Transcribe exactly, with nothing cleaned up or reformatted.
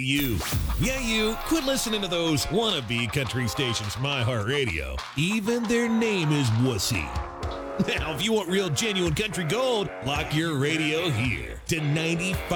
you. Yeah, you. Quit listening to those wannabe country stations, iHeartRadio. Even their name is wussy. Now, if you want real, genuine country gold, lock your radio here to ninety-five.